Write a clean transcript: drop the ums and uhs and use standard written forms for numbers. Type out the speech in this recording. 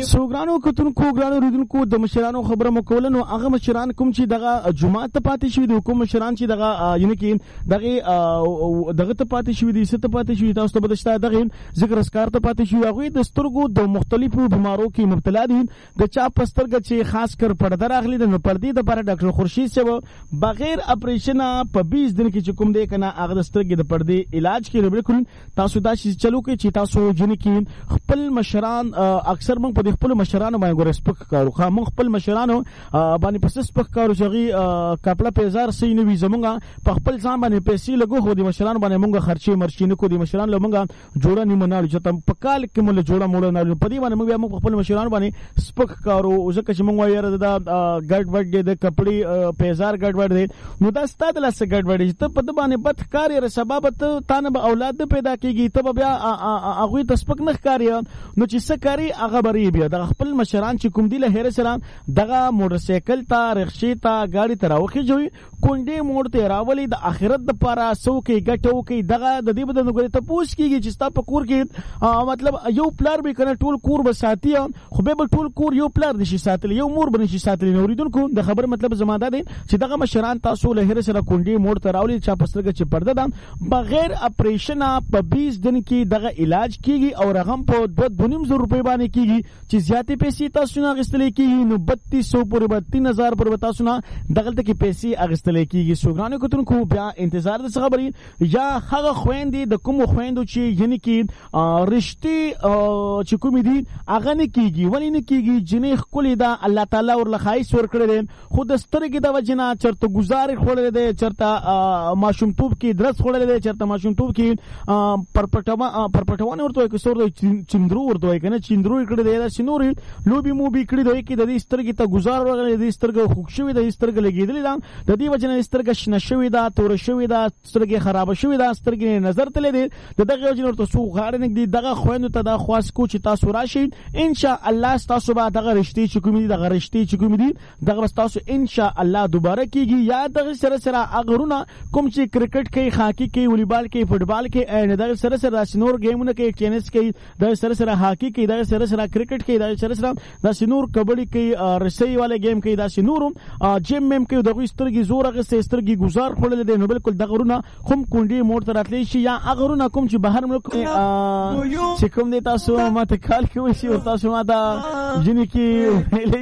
سوګرانو کتونکو ګرانو ریدونکو د مشرانو خبره مکول نو هغه مشران کوم چې دغه جمعه ته پاتې شوی د حکومت مشران چې دغه یعنی کې دغه ته پاتې شوی دي ست پاتې شوی تاسو ته بدشته دغه ذکر اسکار ته پاتې شوی هغه د سترګو د مختلفو بیمارو کې مبتلا دي د چا پسترګ چې خاص کر پړده راغلي د پردې د پر ډاکټر خورشید صاحب بغیر اپریشن په 20 دن کې کوم دی کنه هغه د سترګې د پردې علاج کې بالکل تاسو دا شي چلو کې چې تاسو جن کې خپل مشران اکثر موږ په خپل مشرانو باندې ګور سپک کارو خو موږ خپل مشرانو باندې پس سپک کارو چې کپلا پیزار سي نو وي زمونږه په خپل ځان باندې پیسې لګو خو د مشران باندې موږ خرچي مرشي نه کو د مشران له موږ جوړه نیمه نه چې تم په کال کې موږ جوړه موړه نه په دې باندې موږ خپل مشران باندې سپک کارو ځکه چې موږ یې د ګډ وډ د کپړې پیزار ګډ وډ دي نو دا ستاسو لاس ګډ وډ چې ته په دې باندې بد کار یې سبب ته تانه اولاد پیدا کیږي ته بیا هغه تسپک نه کاری نو چې څه کاری هغه بری بیا د خپل مشران چې کوم دی له هر سره دغه موټر سایکل ته رخصی ته گاډي ته راوخی جوړي کونډې موړ ته راولي د اخرت د پاره سو کې ګټو کې دغه د دې بدن غوړي ته پوښ کیږي چې ستا په کور کې مطلب یو پلار به کنه ټول کور به ساتي خو به ټول کور یو پلار نشي ساتلی یو مور بنشي ساتلی نوریدونکو د خبر مطلب زماده دي چې دغه مشران تاسو له هر سره کونډې موړ ته راولي چا پسرګه چې پرده ده بغیر اپریشن په 20 دن کې دغه علاج کیږي او رقم په 2.5 روپے باندې کیږي چې زیاتې پیسې تاسو نه غستلې کیږي نو 3200 پر 3000 پر تاسو نه دغه ته کې پیسې اغستلې کیږي سوګرانو کتونکو بیا انتظار د خبرې یا هغه خويندې د کوم خويندو چې یعنی کې رښتې چې کوم دي هغه نه کیږي ولې نه کیږي جنې خولې دا الله تعالی ور لخایس ور کړل خو د سترګې د وجنا چرته گزار خولې ده چرته ماشومتوب کې درس خولې ده چرته ماشومتوب کې پرپټوان ورته کې سور چندرو ورته کنه چندرو کړي دی دا شنوري لوبي موبي کړي دی کې د دې سترګې ته گزار ورغلي د سترګې خوښوي د سترګې لګیدلې دا د دې وجنه سترګې شنشوي دا تور شوي دا سترګې خراب شوي دا سترګې نظر تلې دي دغه وجنه ورته سو غاړه نه دي دغه خويندو ته دا خواس کو چې تاسو راشي ان شاء الله تاسو به دغه رښتې چې کوم دي دغه رښتې چې کوم دي دغه تاسو ان شاء الله دوباره کیږي یا دغه سره اغرونه کوم چې کرکټ کې هاکی کې والیبال کې فوتبال کې دغه سره سنور گیمونه کې ټینس کې دغه سره هاکی کې دغه سره کرکټ کې دغه سره د سنور کبډي کې رسي والے گیم کې دا سنور جیم مم کې دغه سترګي زور هغه سترګي گزار خړل دي نو بالکل دغه رونه کوم کونډي موټ تر اتلی شي یا اغرونه کوم چې بهر ملک چې کوم دي تاسو ماته کال کې وشي او تاسو ماته جنې کې